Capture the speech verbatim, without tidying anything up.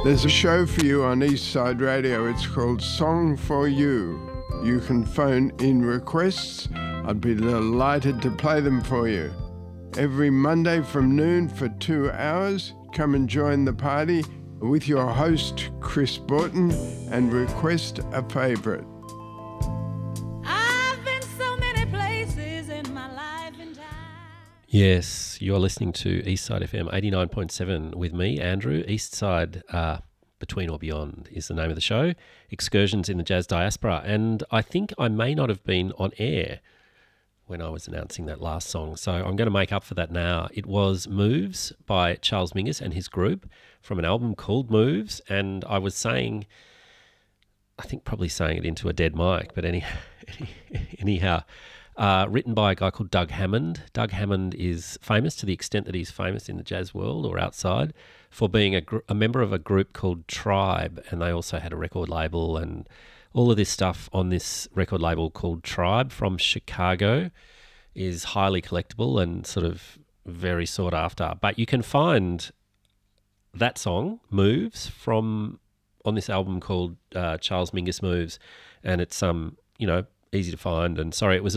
There's a show for you on Eastside Radio. It's called Song for You. You can phone in requests. I'd be delighted to play them for you. Every Monday from noon for two hours, come and join the party with your host, Chris Borton, and request a favourite. I've been so many places in my life and time. Yes, you're listening to Eastside F M eighty-nine point seven with me, Andrew. Eastside uh, Between or Beyond is the name of the show. Excursions in the Jazz Diaspora. And I think I may not have been on air when I was announcing that last song, so I'm going to make up for that now. It was Moves by Charles Mingus and his group from an album called Moves, and I was saying, I think probably saying it into a dead mic, but any, any, anyhow, uh, written by a guy called Doug Hammond. Doug Hammond is famous to the extent that he's famous in the jazz world or outside for being a, gr- a member of a group called Tribe, and they also had a record label and all of this stuff on this record label called Tribe from Chicago is highly collectible and sort of very sought after. But you can find that song, Moves, from on this album called uh, Charles Mingus Moves, and it's um you know easy to find. And sorry, it was